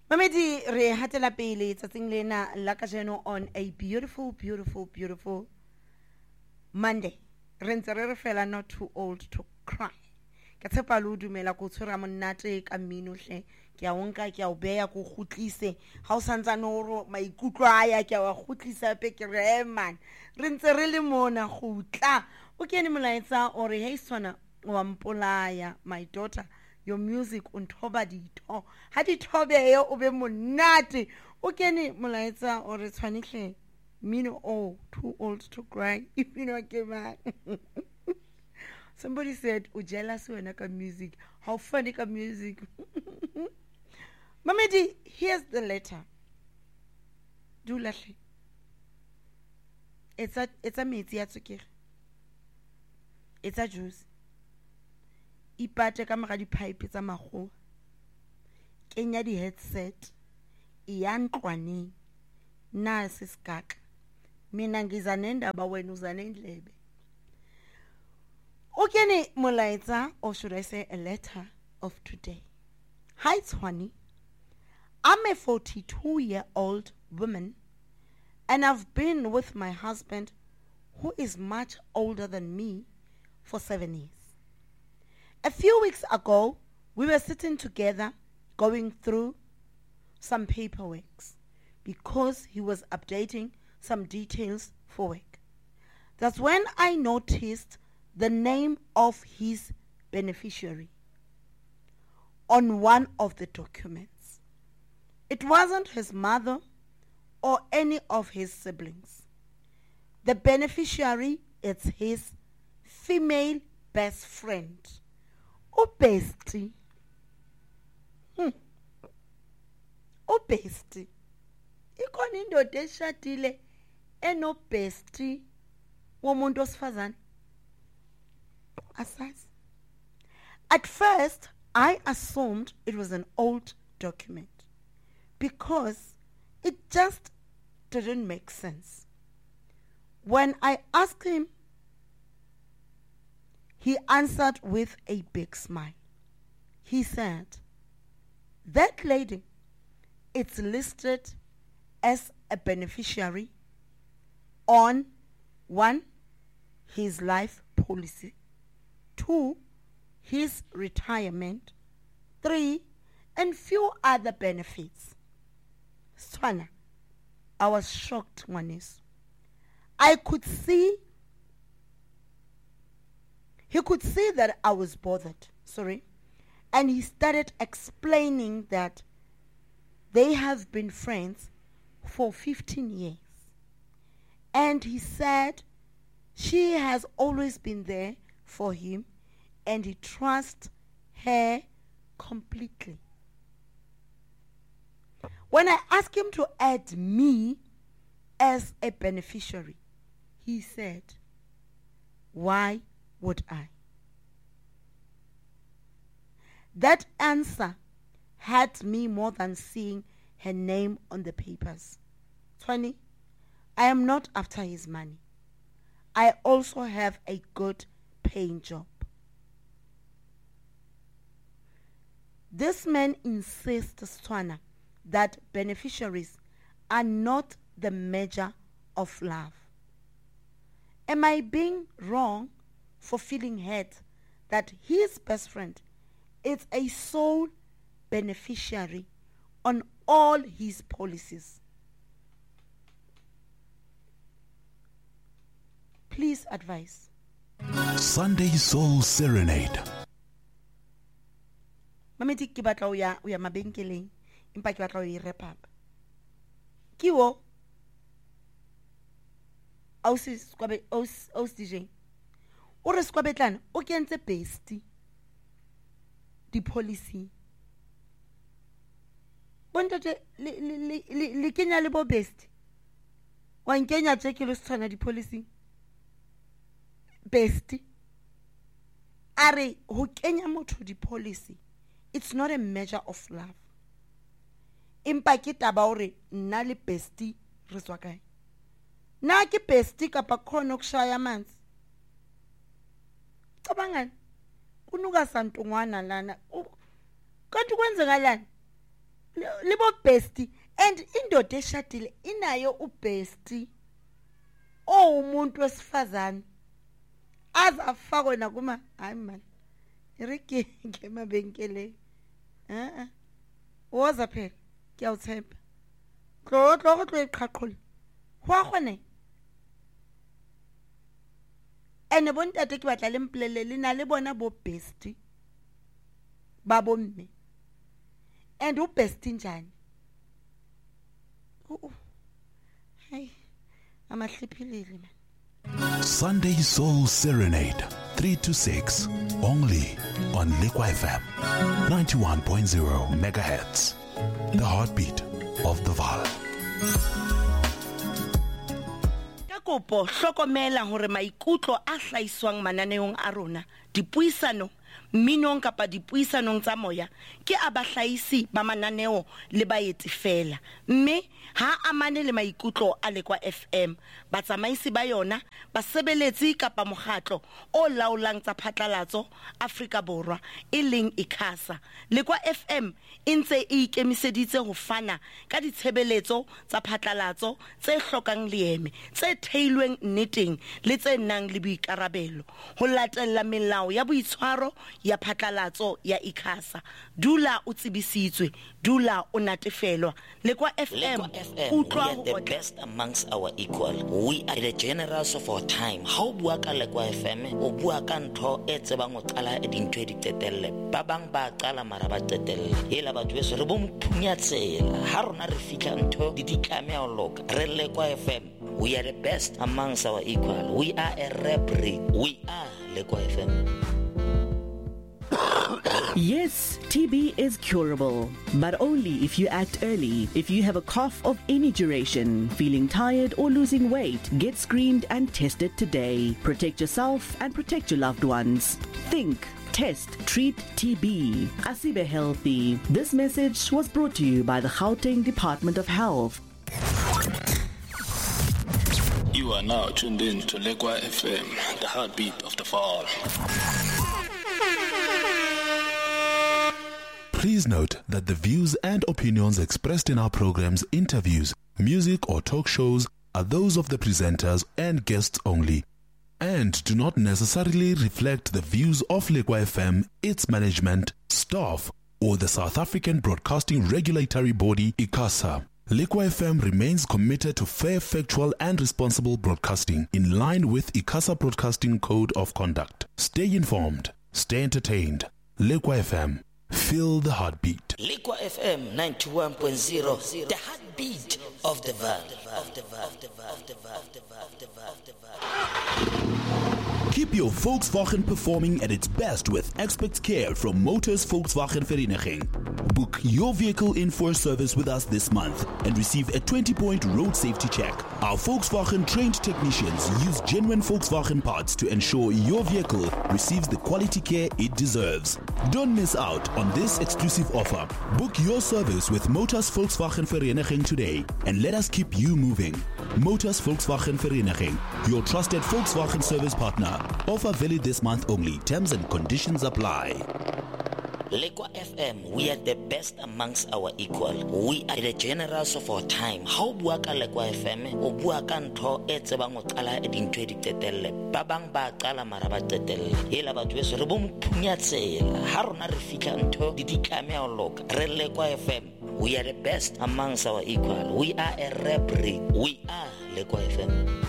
Mamedi re hatela pele tsatsing lena la kajeno on a beautiful Monday. Re ntse re fela not too old to cry. Ka tshepa lo dumela go tshwara monate ka mminohle ke a onka ke a o beya go khutlise ha o santsa no ro maikutlo aya ke a wa khutlisa pe ke re man re ntse re le mona go tla o kene molaetsa o re hey swana wa mpolaya my daughter your music unthoba ditho ha dithobeyo o be monate o kene molaetsa o re tshwanihle mino oh too old to cry if you know ke man. Somebody said, "Oh, jealous when I can music. How funny can music?" Mamedi, here's the letter. Do lahle. It's a metsi ya tswekere. It's a juice. Ipate ka mara di pipe tsa mago. Kenya di headset. Iyantlwane. Na siskaka. Mina ngizanenda ba wena uzanendlebe. Okay, molaetsa, or should I say a letter of today. Hi, Tshwani. I'm a 42-year-old woman, and I've been with my husband, who is much older than me, for 7 years. A few weeks ago, we were sitting together, going through some paperwork, because he was updating some details for work. That's when I noticed the name of his beneficiary on one of the documents. It wasn't his mother or any of his siblings. The beneficiary is his female best friend. O bestie. O bestie. Ikona indoda eshadile eno bestie womuntu osifazana. At first, I assumed it was an old document because it just didn't make sense. When I asked him, he answered with a big smile. He said, "That lady, it's listed as a beneficiary on 1, his life policy, 2, his retirement, 3, and few other benefits." Swana, I was shocked, Ngwaneso. He could see that I was bothered, and he started explaining that they have been friends for 15 years. And he said she has always been there for him, and he trusts her completely. When I asked him to add me as a beneficiary, he said, "Why would I?" That answer hurt me more than seeing her name on the papers. Tony, I am not after his money. I also have a good paying job. This man insists, Swana, that beneficiaries are not the measure of love. Am I being wrong for feeling hurt that his best friend is a sole beneficiary on all his policies? Please advise. Sunday Soul Serenade. Mamedi ke batla o ya mabenkeleng empa ke batla o e wrap up. Kiwo aus DJ o re skwabetlana o kentse besti di policy bontate le kenya le bo besti wa nkenya check le tshwana di policy besti are ho kenya motho di policy. It's not a measure of love. Impa ke taba hore nna le besti re tswa kae? Na ke besti kapa khona ukushaya amanzi? Cabangani? Kunuka santungwana lana. Kanti kwenzekalani? libo bestie and indoda eshadile inayo ubestie umuntu wesifazane azafakwe nakuma hayi man irike ngemabenkele woza phela kuyawuthemba tlo iqhaqhula hwa khone ene bontate ke batla le mpolelele na le bona bo bestie ba bomme and ubestie njani hey amahliphilile man. Sunday Soul Serenade, 3 to 6, only on Liquid FM, 91.0 megahertz, the heartbeat of the Vaal. Kopo hlokomela hore maikutlo a hlaiswang mananeong a rona dipuisano minong kapa dipuisanong tsa moya ke abahlaisi ba mananeo le baetsi fela mme ha amane le maikutlo a Lekwa FM batsamaisi ba yona basebeletsi kapa mokgatlo o laolang tsa phatlalatso Afrika Borwa e leng ICASA. Lekwa FM e ntse e ikemiseditse ho fana ka ditshebeletso tsa phatlalatso tse hlokang leeme tse theilweng nneteng le tse nang le boikarabelo ho latella melao ya boitshwaro ya phatlalatso ya ICASA. Dula o tsebisitswe, dula o natefelwa. Lekwa FM we are the best amongst our equal. We are the generals of our time. How bua ka Lekwa FM o bua ka ntho e tsebang o qala e dintho di tetelle ba bang ba qala mara ba tetelle ela batho beso re bo mphunya tsela ha rona re fitla ntho di ditlame a loka re Lekwa FM. We are the best amongst our equal. We are a rap breed. We are Lekwa FM. Yes, TB is curable, but only if you act early. If you have a cough of any duration, feeling tired or losing weight, get screened and tested today. Protect yourself and protect your loved ones. Think, test, treat TB. Asibe Healthy. This message was brought to you by the Gauteng Department of Health. You are now tuned in to Lekwa FM, the heartbeat of the Vaal. Please note that the views and opinions expressed in our programs, interviews, music or talk shows are those of the presenters and guests only and do not necessarily reflect the views of Lekwa FM, its management, staff or the South African Broadcasting Regulatory Body, ICASA. Lekwa FM remains committed to fair, factual and responsible broadcasting in line with ICASA Broadcasting Code of Conduct. Stay informed, stay entertained. Lekwa FM. Feel the heartbeat. Lekwa FM 91.0, the heartbeat of the Vaal. Keep your Volkswagen performing at its best with expert care from Motors Volkswagen Vereniging. Book your vehicle in for service with us this month and receive a 20-point road safety check. Our Volkswagen trained technicians use genuine Volkswagen parts to ensure your vehicle receives the quality care it deserves. Don't miss out on this exclusive offer. Book your service with Motors Volkswagen Vereniging today and let us keep you moving. Motors Volkswagen Vereniging, your trusted Volkswagen service partner. Offer valid this month only. Terms and conditions apply. Lekwa FM, we are the best amongst our equal. We are the generals of our time. How bua ka Lekwa FM o bua ka ntho e tsebang o qala e dintho di tetelle ba bang ba qala mara ba tetelle ela batho beso re bo mphunya tsela ha rona re fitla ntho di ditlame a loka re Lekwa FM. We are the best amongst our equal. We are a rap breed. We are Lekwa FM.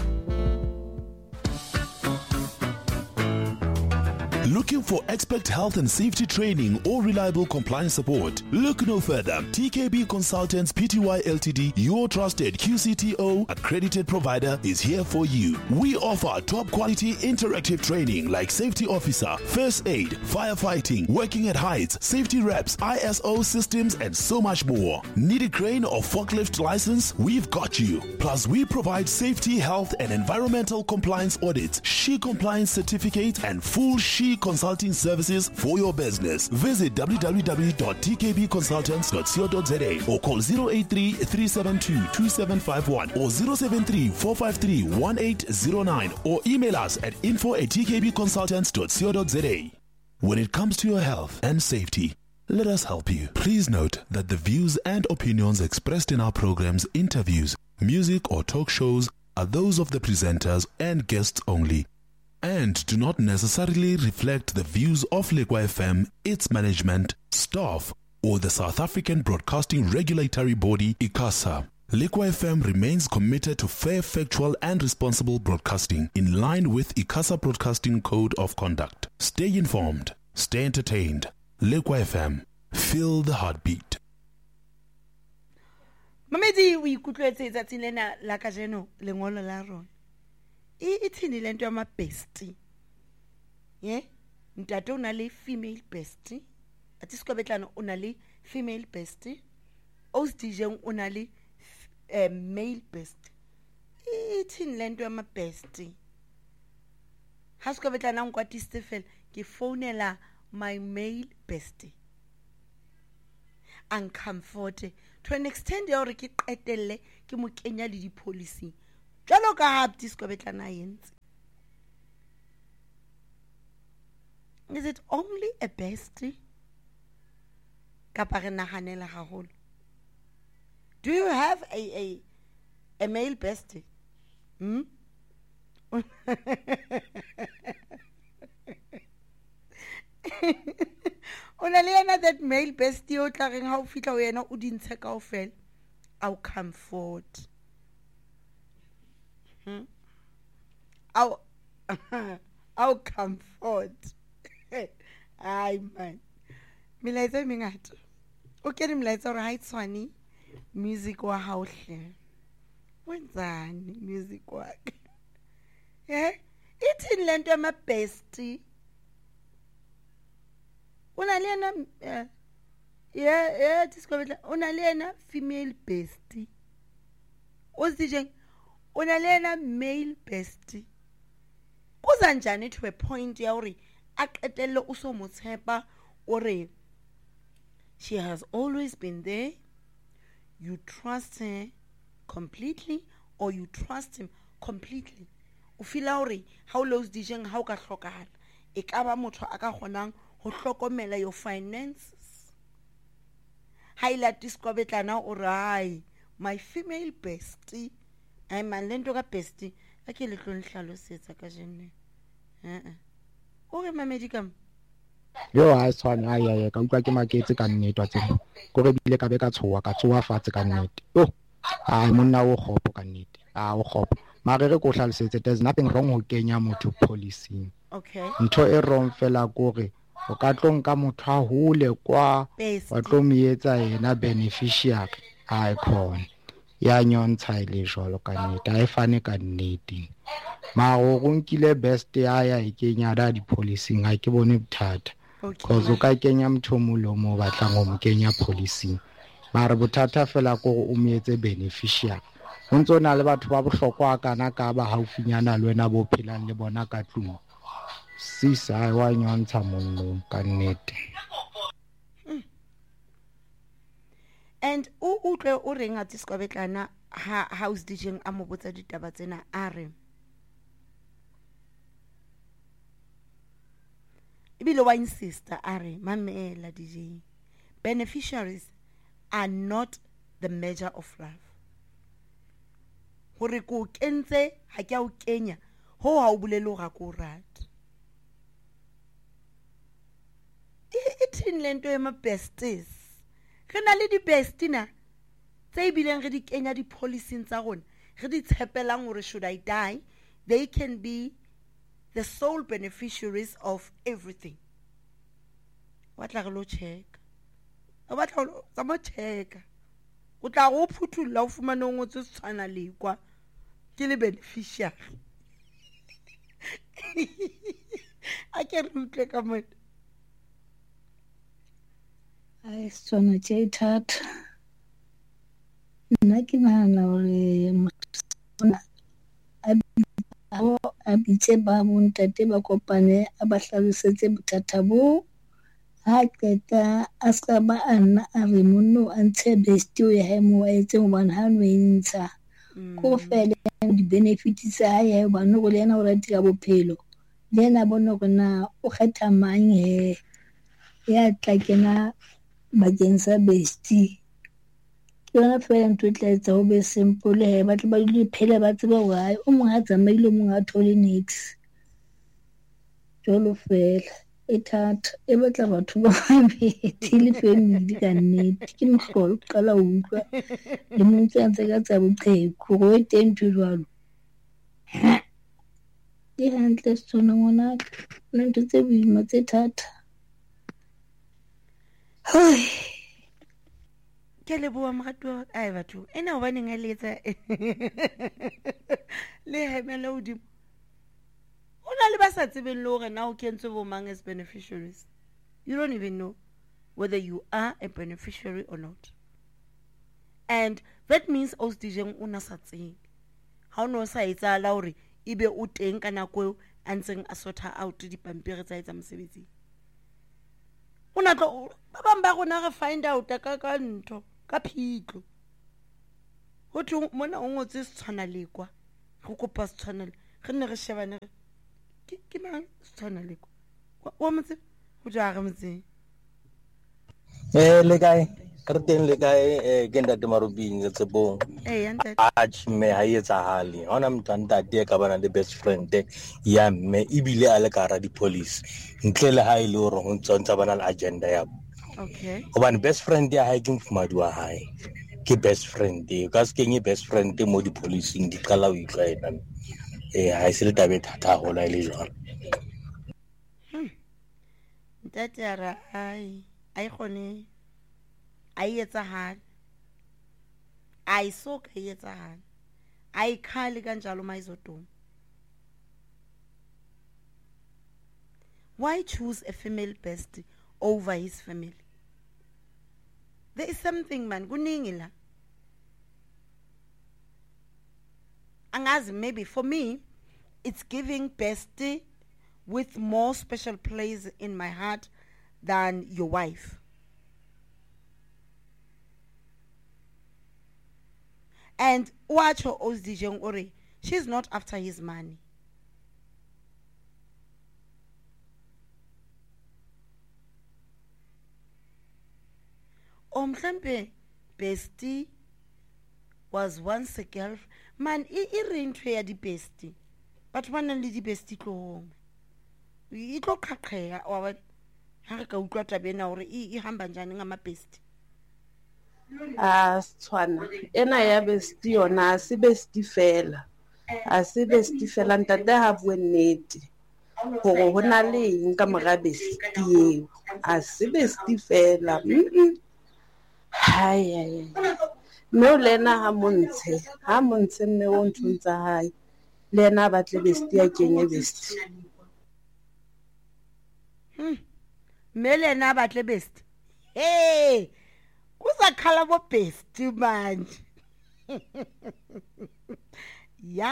Looking for expert health and safety training or reliable compliance support? Look no further. TKB Consultants Pty Ltd, your trusted QCTO accredited provider, is here for you. We offer top quality interactive training like safety officer, first aid, firefighting, working at heights, safety reps, ISO systems, and so much more. Need a crane or forklift license? We've got you. Plus, we provide safety, health, and environmental compliance audits, SHE compliance certificate, and full SHE consulting services for your business. Visit www.tkbconsultants.co.za or call 083-372-2751 or 073-453-1809 or email us at info@tkbconsultants.co.za. When it comes to your health and safety, Let us help you. Please note that the views and opinions expressed in our programs, interviews, music or talk shows are those of the presenters and guests only, and do not necessarily reflect the views of Lekwa FM, its management, staff, or the South African Broadcasting Regulatory Body, ICASA. Lekwa FM remains committed to fair, factual, and responsible broadcasting in line with ICASA Broadcasting Code of Conduct. Stay informed, stay entertained. Lekwa FM, feel the heartbeat. Mamedi o ikutlwetse tsatsing lena la kajeno lengolo la rona. Ithini lento ya mabesti. Ntate o na le female bestie. Ati Skwabetlana o na le female bestie. Osdijeng o na le male bestie. Ithini lento ya mabesti. Ha Skwabetlana nkwatiste fela ke phonela my male bestie. Uncomforted to an extent ya hore ke qetelle ke mo kenya le di policy jalo ka ha Skwabetlana yentse. Is it only a bestie kapa re nahanela haholo? Do you have a male bestie? Ona le yena that male bestie o tla reng ha o fitla o yena o dintshe kaofela au comfort au comfort ai man milaetsa mengata o kene milaetsa hore ha itshwane music wa ha o hle wenzani music wa ithini lento ama bestie una lena Skwabetlana una lena female bestie osdijeng una lena male bestie kuza njani to a point ya hore a qetelle o so motshepa ore she has always been there, you trust her completely or you trust him completely. O fila hore ha o los dijeng ha o ka hlokahala e ka ba motho a ka kgonang ho hlokomela your finances. Haila Skwabetlana o rai my female bestie ai man lento ka bestie a ke le tlo nhlalosetsa ka jenne o re Mamedi kam yo ha tshwana ya ka utlwa ke maketse ka nnete tsena go re bile ka be ka tshowa ka tsoa fatshe ka nnete ai monna o khopo ka nnete o khopo mare re ko hlalosetse there's nothing wrong ho kenya motho policy. Okay, ntho e wrong fela gore o ka tlonka motho a hole kwa wa tlo mietsa yena beneficiary ai khona ya nyontsha ile jolo ka nnete a e fane ka nnete ma go nkile best ya e kenya da di policy ga ke bone bothata because o ka kenya motho molomo ba tla go mkenya policy mare bothata fela go o mietse beneficiary o ntse na le batho ba bohlokwa kana ka ba haufinyana le wena bo phelang le bona ka tlung sisa wa nyontsha monno ka nnete. And o tle o reng a Skwabetlana ha house dijeng a mo botsa ditaba tsena a re ibile wa insista a re mamela DJ beneficiaries are not the measure of love. Hore ko kentse ha ke a o kenya ho ha o bulelo ga ko rata. Ithini lento ya ma besties re na le di bestie na tse bileng re di kenya di policy tsa rona re di tshepelang hore should I die they can be the sole beneficiaries of everything. What la lo check o batla o tsama check o tla go phuthulla o fumana o ngotse tshwana le kwa ke le beneficiary a ke re utlwe ka mo ai tsona tse thata nna ke nahana hore motho a bitse ba montate ba kopane a ba hlalosetse bothata bo ha qeta a ska ba anna a re monno a ntshe bestie o ya hae mo wa etse hobane ha no entsha ko fele di benefits tsa hae ba no go lena o ratile bophelo lena bona gona o kgetha mang he ya tla kena bakeng sa bestie ke yona fela ntho e tla etsa ho be simple he ba tla ba le phela ba tseba hore o mong ha tsamaile o mong ha thole nix jolo fela e thata e batla batho ba babedi le family ka nnete ke mohlolo qala ho utlwa le mong tse ka tsa boqheku go e teng ntho jwalo di hantle tsona ngwana nna ntho tse boima tse thata ke le bua moratwa ai batho ena ho baneng a letsa le hemela hodimo ona le ba sa tsebeng le hore na o kentswe bo mang as beneficiaries. You don't even know whether you are a beneficiary or not, and that means o stijeng una sa tseng ha ono sa etsala hore ibe o teng ka nako a ntseng a sorta out dipampiri tsa etsa mosebetsi. Una tlo ba bang ba rona re find out ka ntho ka phitlo ho thwe mona o ngotse se tshwana lekwa go kopa se tshwana le re ne re shebane ke mang se tshwana lekwa wa motse ho ja re motse le kae re teng le kae ke ntate Marubing ke tsebong me ha etsahale hona mntante ka bana le best friend ya mme ibile a le ka ra di police ntle le ha ile hore ho ntse bana le agenda ya okay hobane best friend ya hae ke mfumadi wa hae ke best friend ka se kenye best friend mo di policing di qala ho itlwa ena ha se le tabe thata ho la ile jwalo ntate ara ai gone ai etsahale ai so ka etsahale ai khali kanjalo maizoduma. Why choose a female bestie over his family? There is something man kuningi la. Angazi, maybe for me it's giving bestie with more special place in my heart than your wife. And Wacho Ozdijeng Ore, she's not after his money. Mhlambe bestie was once a girl. Man, I ring to ya di bestie. But one only di bestie tlo. I tlo qaqea wa ha re ka utlwa tabena hore I hamba njani ngama bestie. Tshwana ena ya bestie yona se bestie fela. A se bestie fela ntate ha bua nnete. Gore hona le eng ka mora bestie. A se bestie fela. Hai no lena ha montshe mme o ntshntsa hae lena ba tle bestie a kenye bestie Melena ba tle bestie kuzakhala bo bestie manje ya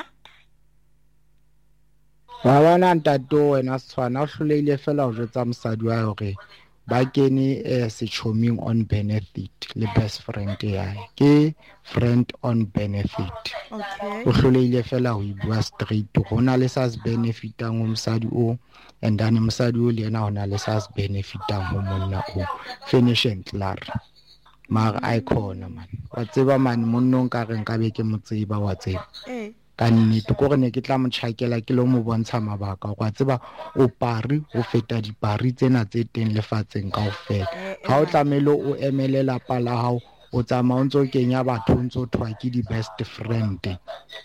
ba bana ntato wena Tshwana o hlolehile fela ho jwetsa mosadi wa hore ba kene sechoming on benefit le best friend ya ke friend on benefit. Okay. O hlolehile fela ho ibua straight hona le sa benefitang ho mosadi o and then mosadi o le yena hona le sa benefitang ho monna o finish and clear. Mar icon man wa tseba man monnong ka reng ka be ke motseba wa tseba ka nnete ko re ne ke tla mo tshakela ke lo mo bontsha mabaka kwa tseba o pari ho feta dipari tsena tse teng lefatsheng kaofela ha o tlamelo o emelela pala hao o tsama o ntso kenya batho ntso thwa ke di best friend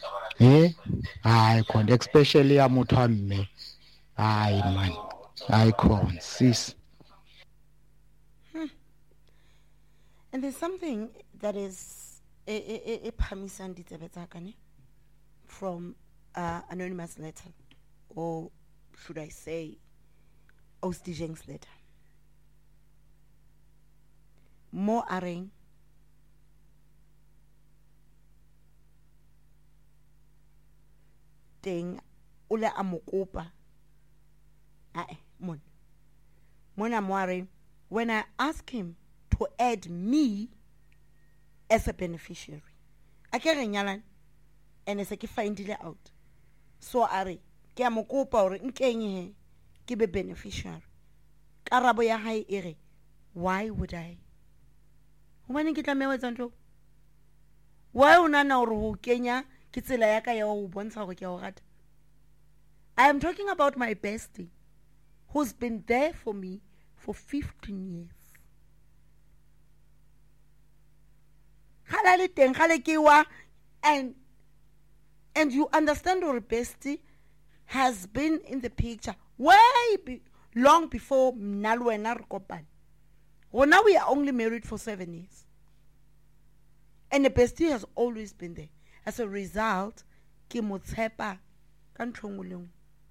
icon especially ya motho a mme ai man icon sis. And there's something that is a pamisang ditebetsakane from anonymous letter, or should I say Ostijeng's letter. Mo areng teng ule amokopa mona mo areng when I ask him to add me as a beneficiary. A ke re nyalan ene se ke findile out. So are ke a mo kopa hore nkenye ke be beneficiary. Karabo ya hae ere why would I Hobaneng ke tlameha ho etsa ntho? Why o nana hore ho kenya ke tsela ya ka ya ho bontsha hore ke a o rata? I am talking about my bestie who's been there for me for 15 years. And you understand your bestie has been in the picture long before Nalwena Rkopan. Well, now we are only married for 7 years. And the bestie has always been there. As a result, ke motshepa ka ntho engwe le engwe.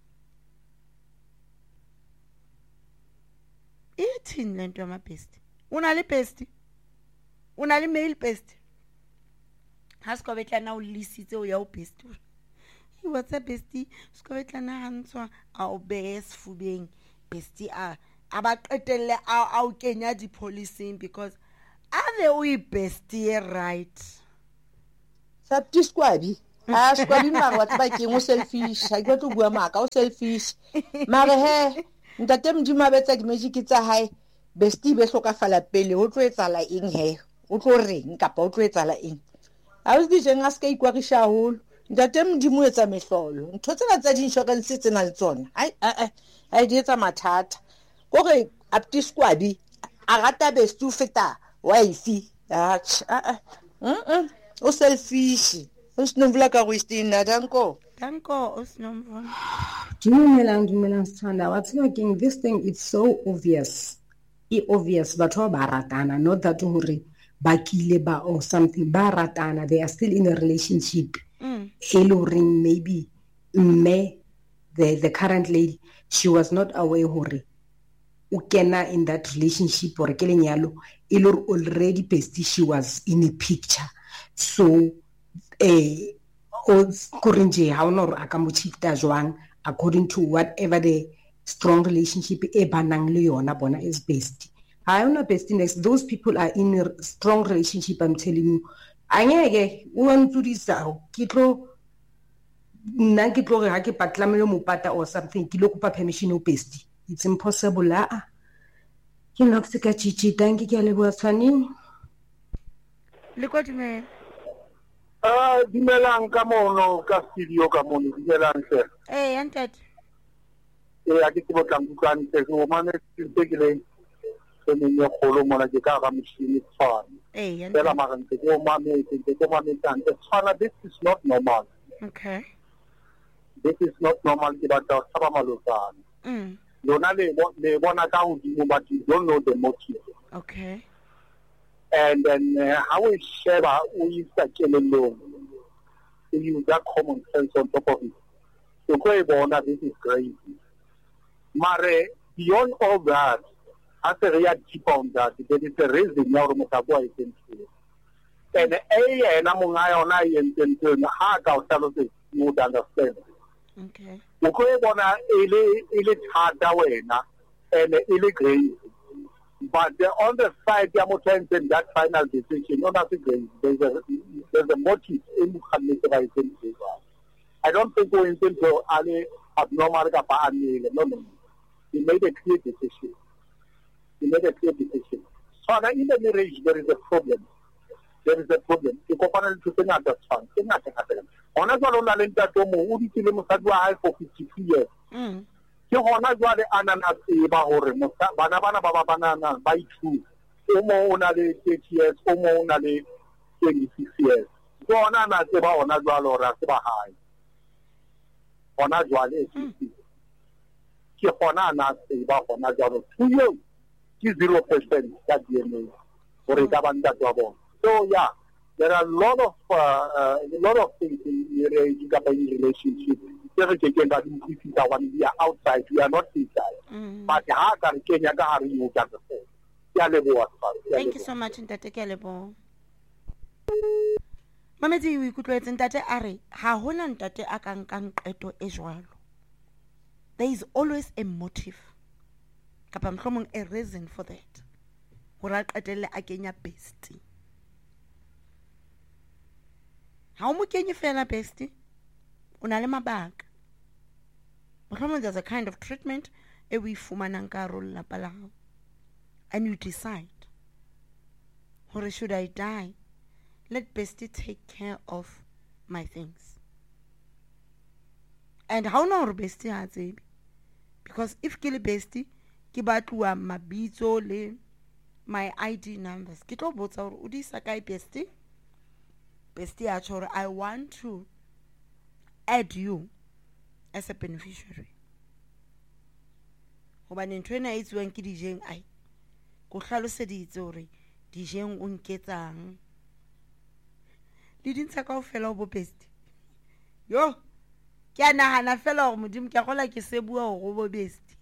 Ithini le nto ya mabestie? Una le bestie? Una le male bestie? Ha se ka betlana o lisitse o ya o bestie. What's a bestie? Se ka betlana hantswa a o behe sefubeng. Bestie a ba qetelle a o kenya di policing because are they we bestie right? Sapti squabi. Ah squabi mara wa tba ke ngo selfish. Ha ke tlo bua maka o selfish. Mara he ntate mdima betsa di magic tsa hae. Bestie be hlokafala pele o tlo etsala eng he? O tlo reng kapa o tlo etsala eng? A o di jenga ska ikwarisha haholo. Ntate mdimo etsa mehlolo. Ntho tsena tsa di insurance tsena le tsona. Ai di etsa mathata. Kore apti squabi a rata bestie o feta wife. O selfish. O snovla ka Christina danko. Danko o snovla. Dumelang Sthanda. What's looking this thing it's so obvious. Obvious batho ba ratana, not that hore ba kile ba or something ba ratana, they are still in a relationship. Maybe the current lady, she was not aware hore ukena in that relationship or ke lenyalo ilor already bestie she was in a picture. So korinje ha ona re aka mo chifta jwang according to whatever the strong relationship e banang le yona bona is bestie. I don't know bestie next. Those people are in a strong relationship, I'm telling you. Angeke o ntudisa kitlo nna ke tlo re ha ke patlamelo mopata or something ke lo kopa permission o bestie. It's impossible la. Ke no se ka chichi tanki ke le bua tshwani. Le kwa dumela. Dumelang ka mono ka studio ka mono dumelang sir. Antet. A ke ke botlang butlane se go mane se ke le se ne yo kholo mona ke ka ga machine tshwana. Fela mara ke go mame tante tshwana. This is not normal. Okay. This is not normal ke batla tsaba malotana. Lona le bona ka hodimo but you don't know the motive. Okay. And then how we share we start alone. You use that common sense on top of it. So this is crazy. Mare, beyond all that, as a real deep on that, there is a reason now Mutabo is into. And hard ourselves you would understand. Okay. It's hard and crazy. But on the side, and that final decision, there's a motive in I don't think we intend to abnormal. No. He made a clear decision. So now in the marriage, there is a problem. The company to think at that time. On a one for 52 years. Ke hona jwale ananas e ba hore bana ba banana ba itu o mo ona le 30 years o mo ona le 26 years so ona na se ba ona jwale ra se ba hae ona jwale ke hona na se ba hona jwale tuyo ke 0% ka DNA hore ka banda twa bona. So yeah, there are a lot of things in relationship. We are outside, we are not inside. But thank you so much, Ntate Kelebo. Mamedi o ikutlwetse ntate a re ha hona ntate a ka nkang qeto e jwalo. There is always a motive. Kapa mohlomong a reason for that. Hore a qetelle a kenya bestie. Ha o mo kenye fela bestie. Una le mabaka. Mohlomong there's a kind of treatment e we fumanang ka ro lapa la hao. And you decide Or should I die, let Bestie take care of my things. And how no Bestie has it? Because if ke le Bestie, ke batluwa mabitso le my ID numbers. Ke tlo botsa hore o di isa kae Bestie? Bestie a tjho hore I want to add you as a beneficiary. Hobane ntho ena e tswang ke dijeng ai. Go hlaloseditse hore dijeng o nketsang. Le dintsha kaofela o bo Bestie. Yo, ke a nahana fela hore modimo ke a gola ke se bua hore o bo Bestie.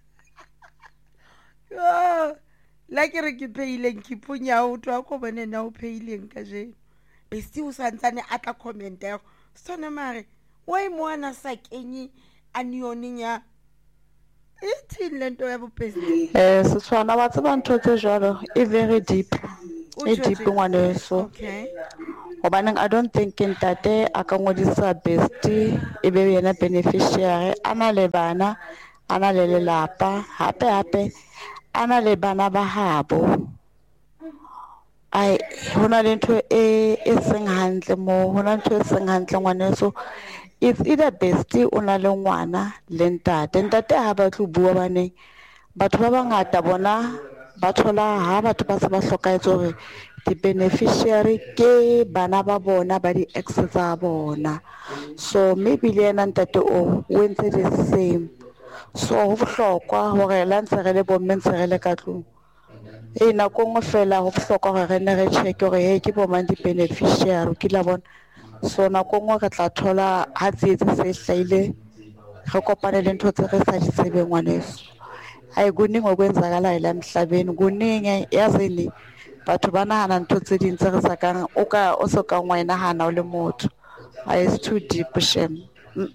Yo, la ke re ke pheileng ke punya o twa ko bone na o pheileng ka je. Bestie o santsane a tla commenta ya sona mare wa imona sa kenyi anioni ya ithini lento ya bo Bestie. Setswana ba tseba ntho tse jwalo e very deep. E deep ngwaneso. Okay. Hobaneng I don't think ntate a ka ngodisa Bestie e be yena beneficiary, ana le bana, ana le lelapa, hape ana le bana ba habo. Ai hona le ntho e seng hantle mo, hona ntho e seng hantle ngwaneso. It's either Bestie o na le ngwana le ntate ha ba tlo bua baneng batho ba bangata bona ba thola ha batho ba se ba hlokaetse hore the beneficiary ke bana ba bona ba di ex tsa bona. So maybe le yena ntate o wentse the same. So ho bohlokwa hore la ntse re le bomme ntse re le ka tlung na kongwe fela ho bohlokwa hore re ne re check hore he ke bo mang di beneficiary ke la bona. So na kongwe re tla thola ha tsietse se hlaile re kopane le ntho tse re sa di tsebeng ngwaneso. Ai kuningi okwenzakala la emhlabeni kuningi yazini batho ba nahana ntho tse ding tse re sa kang o so ka ngwa nahana o le motho. It's too deep shame.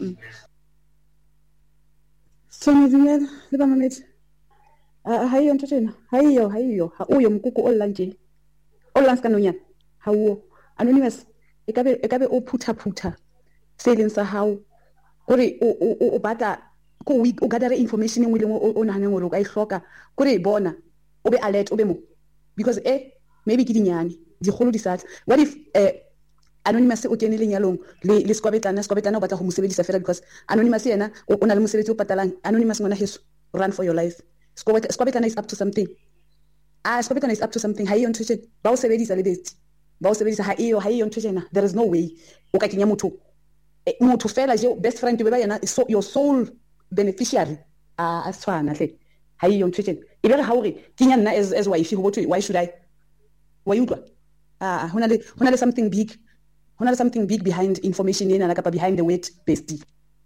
So ngizimela liba mamethi hayiyo ntho tjena hayiyo uyo mkuku olanje olanska nonyana hawo anonymous ekabe o phutha selling sa hao gore o batla ko week o gather information engwe lengwe o nahaneng gore o ka e hloka gore bona o be alert o be mo because maybe ke dinyane digolo di satla. What if anonymous o kene lenyalong le skwabetlana o batla go mo sebedisa fela because anonymous yena o na le mosebetsi o patalang. Anonymous ngwana heso run for your life. Skwabetlana is up to something. Skwabetlana is up to something. Hayiyo ntho tjena ba o sebedisa le Bestie ba o sebedisa hayiyo ntho tjena. There is no way o ka kenya motho fela je best friend be ba yena your soul beneficiary a tshwana hle hayiyo ntho tjena e be re ha hore kenya nna as wife go botho why should I wa yutwa hona le something big. Hona le something big behind information ena kapa behind the word Bestie.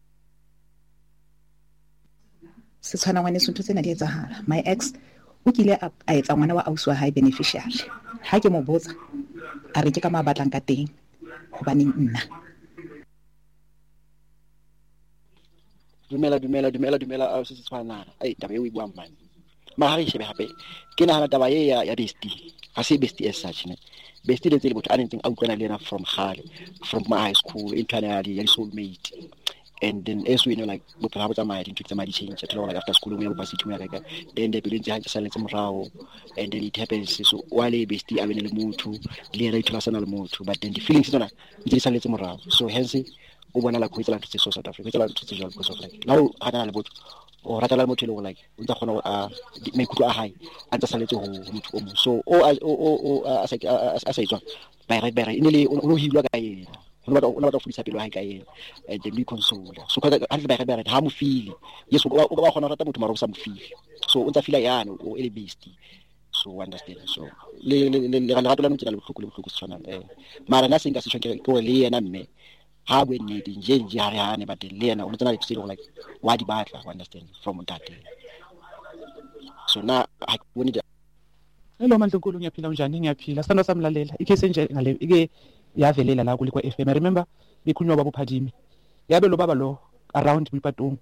Se tshwana ngwaneso ntho tsena di etsahala. My ex o kile a etsa ngwana wa ausi wa hae beneficiary. Ha ke mo botsa a re ke ka ma batlang ka teng hobane nna dumela a se tshwana ai taba e o buang man ma ha re shebe hape ke nahana taba ye ya Bestie ha se Bestie as such ne Bestie le tsele botho a ntseng a utlwana le yena from my high school internally ya soulmate. And then as we know like botho ha botsa madi ntho tsa madi change at like after school we university we reka then the building ha tsala tse morao and then it happens so wale Bestie a bene le motho le yena ithola sana le motho but then the feelings tsona di tsala tse morao so hence o bona la go itsela ntse so South Africa itsela ntse jalo because of like now hana le botho o rata la motho le go like o ntse gona a maikutlo a hae a ntse saletse go motho o mo so a sa itswa ba re inele o hilwa ka yena o batla fudisa pelo ha ka yena and then we console so ka ha re ba ha mo feel yes o ba gona rata motho maro sa mo feel so o ntse feel yana o ele Bestie so understand so le rata la ntse la bohloko tswana mara na singa se tshwere ko le yena mme ha bwe ne dinjenje ha re hane but le yena o ntse na le tselo like wa di batla understand from ntate so na ha bone di hello Mandlonkulu ngiyaphila unjani ngiyaphila sithando samlalela icase nje ngale ike yavelela la kulikwa FM I remember bekunywa baba uPhadimi yabe lo baba lo around Bipatong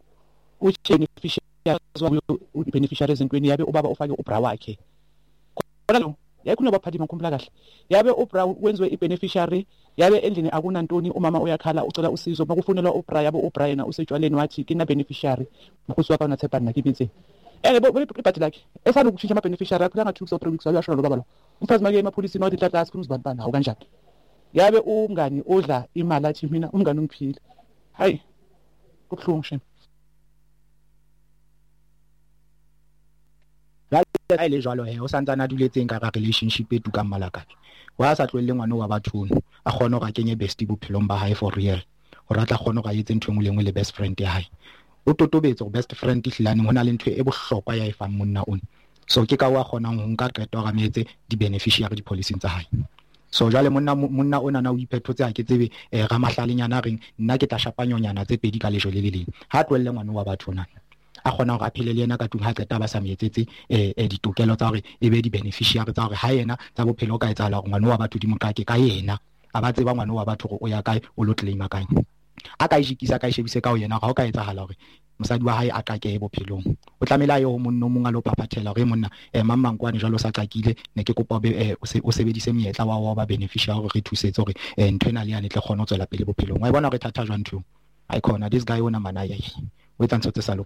beneficiaries entweni yabe ubaba ufake ubra wakhe kodwa lo yakunywa baba uPhadimi ngikhumbula kahle yabe ubra wenziwe ibeneficiary yabe endlini akunantoni umama uyakhala ucela usizo makufunelwa ubra yabo ubra yena usetshwaleni wathi kina beneficiary mkhusi wakhe unathepha nakibitse Bone ibhadi lakhe esanda ukutshintsha ama-beneficiary aphilanga 2 weeks or 3 weeks wayashona lo baba lo. Umfazi make emapholisini wathi tata asikhuluma uzibani hawu kanjani. Yabe umngani odla imali athi mina umngani ungiphile. Hayi. Kubuhlungu shame. Ga ile jwalo o santsana duletseng ka relationship e tu ka malaka wa sa tlwelle ngwana wa bathong a kgone go kenye bestie bophelong ba hae for real go ratla kgone go etse ntwe ngwe lengwe le best friend ya hae o totobetse go best friend ihlaneng hona le ntwe e bohlokwa ya ifang monna ona so ke ka wa kgonang go nka qeto ga metse di beneficiary di policy tsa hae so jale monna ona na o iphethotse a ke tsebe ga mahlalenyana reng nna ke tla shapanyonyana tse pedi ka lejo le leleng ha tlwelle ngwana wa batho ona a kgona go aphele le yena ka tung ha qeta ba sa meetsetse ditokelo tsa gore e be di beneficiary tsa gore ha yena tsa bophelo ka etsala gore ngwana wa batho di mokake ka yena a ba tseba ngwana wa batho gore o ya kae o lo claima kae a ka ijikisa ka shebise ka o yena ga o ka etsagala gore mosadi wa hae a qake bophelong o tlamela yo monna mongwe a lo papathela gore monna mamang kwane jalo sa qakile ne ke kopa o sebedise meetla wa ba beneficiary gore re thusetse gore nthwena le ya netle kgona go tswela pele bophelong wa bona gore thata jwa ntho I corner this guy ona mana ya o etsa ntse sa